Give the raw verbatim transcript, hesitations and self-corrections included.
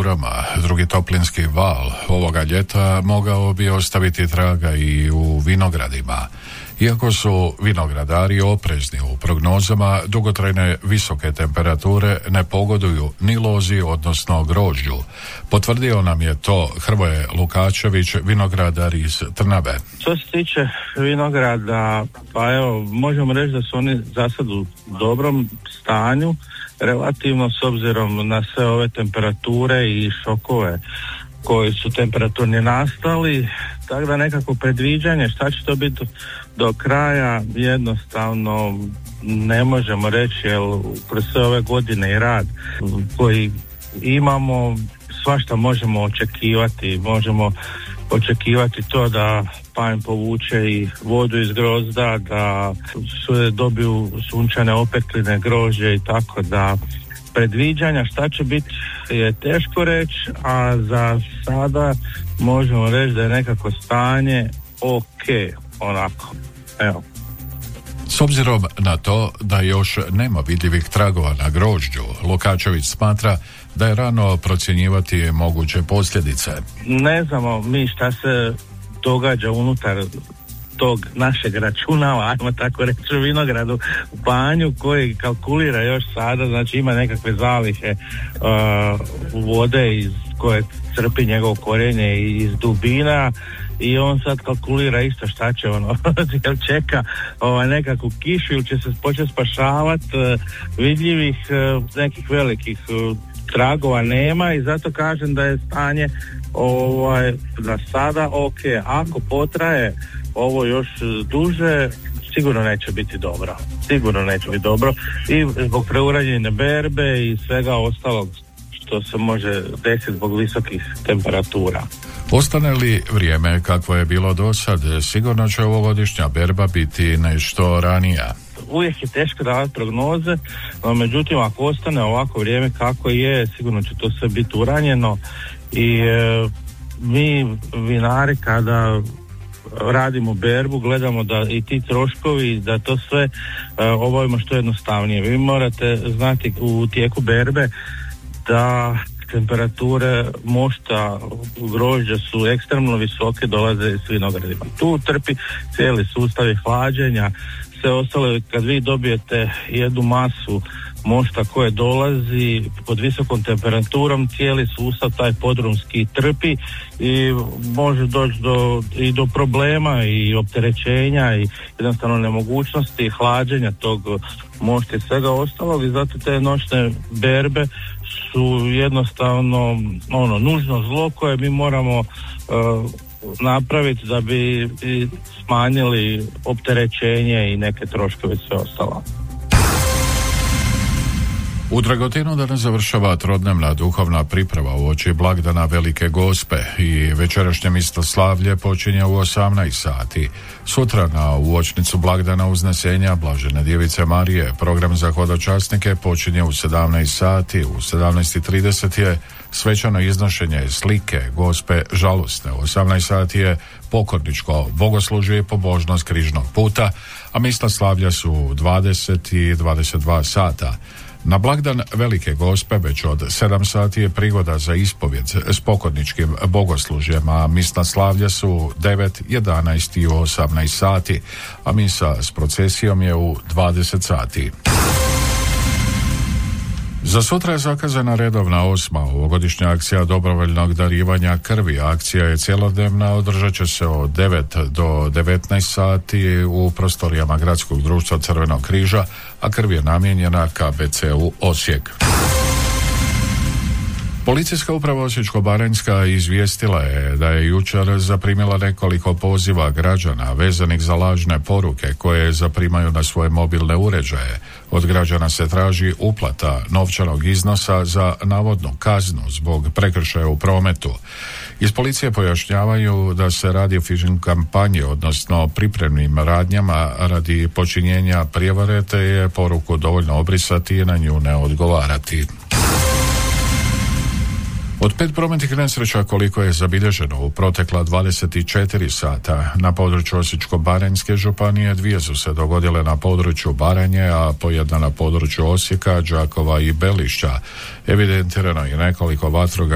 temperaturama, drugi toplinski val ovoga ljeta mogao bi ostaviti traga i u vinogradima. Iako su vinogradari oprezni u prognozama, dugotrajne visoke temperature ne pogoduju ni lozi, odnosno grožđu. Potvrdio nam je to Hrvoje Lukačević, vinogradar iz Trnave. Što se tiče vinograda, pa evo, možemo reći da su oni za sad u dobrom stanju, relativno s obzirom na sve ove temperature i šokove koji su temperaturni nastali, tako da nekako predviđanje šta će to biti do kraja jednostavno ne možemo reći, jer kroz sve ove godine i rad koji imamo, svašta možemo očekivati, možemo očekivati to da panj povuče i vodu iz grozda, da sve dobiju sunčane opekline, grožđe i tako da predviđanja šta će biti je teško reći, a za sada možemo reći da je nekako stanje ok, onako, evo. S obzirom na to da još nema vidljivih tragova na grožđu, Lukačević smatra da je rano procjenjivati moguće posljedice. Ne znamo mi šta se događa unutar tog našeg računala, ajmo tako reći, u vinogradu u Panju, koji kalkulira još sada, znači ima nekakve zalihe uh, vode iz koje crpi njegov korijenje iz dubina i on sad kalkulira isto šta će ono, jer čeka ovaj, nekakvu kišu ili će se početi spašavati, uh, vidljivih uh, nekih velikih uh, tragova nema i zato kažem da je stanje ovaj, za sada ok. Ako potraje ovo još duže, sigurno neće biti dobro. Sigurno neće biti dobro i zbog preuranjene berbe i svega ostalog što se može desiti zbog visokih temperatura. Ostane li vrijeme kakvo je bilo do sad, sigurno će ovogodišnja berba biti nešto ranija. Uvijek je teško davati prognoze, no međutim ako ostane ovako vrijeme kako je, sigurno će to sve biti uranjeno i e, mi vinari kada radimo berbu, gledamo da i ti troškovi, da to sve e, obavimo što jednostavnije. Vi morate znati u tijeku berbe da temperature mošta grožđa su ekstremno visoke, dolaze s vinogradima. Tu trpi cijeli sustav hlađenja, sve ostalo. Kad vi dobijete jednu masu mošta koje dolazi pod visokom temperaturom, cijeli sustav taj podrumski trpi i može doći do, i do problema i opterećenja i jednostavno nemogućnosti hlađenja tog mošta i svega ostalog i zato te noćne berbe su jednostavno ono nužno zlo koje mi moramo uh, napraviti da bi smanjili opterećenje i neke troškove i sve ostalo. U Dragotinu danas završava trodnevna duhovna priprava uoči blagdana Velike Gospe i večerašnje mistloslavlje počinje u osamnaest sati. Sutra na uočnicu blagdana Uznesenja Blažene Djevice Marije program za hodočasnike počinje u sedamnaest sati. U sedamnaest i trideset je svečano iznošenje slike Gospe žalosne. U osamnaest sati je pokorničko bogoslužje i pobožnost križnog puta, a misloslavlja su dvadeset i dvadeset dva sata. Na blagdan Velike Gospe već od sedam sati je prigoda za ispovjed s pokorničkim bogoslužjem, a mislaslavlja su devet, jedanaest i osamnaest sati, a misa s procesijom je u dvadeset sati. Za sutra je zakazana redovna osma ovogodišnja akcija dobrovoljnog darivanja krvi. Akcija je cjelodnevna, održat će se od devet do devetnaest sati u prostorijama Gradskog društva Crvenog križa, a krv je namijenjena K B C-u Osijek. Policijska uprava Osječko-baranjska izvijestila je da je jučer zaprimila nekoliko poziva građana vezanih za lažne poruke koje zaprimaju na svoje mobilne uređaje. Od građana se traži uplata novčanog iznosa za navodnu kaznu zbog prekršaja u prometu. Iz policije pojašnjavaju da se radi o phishing kampanji, odnosno pripremnim radnjama radi počinjenja prijevare, te je poruku dovoljno obrisati i na nju ne odgovarati. Od pet prometnih nesreća koliko je zabilježeno u protekla dvadeset četiri sata na području Osječko-baranjske županije, dvije su se dogodile na području Baranje, a po jedna na području Osijeka, Đakova i Belišća. Evidentirano je nekoliko vatrogasnih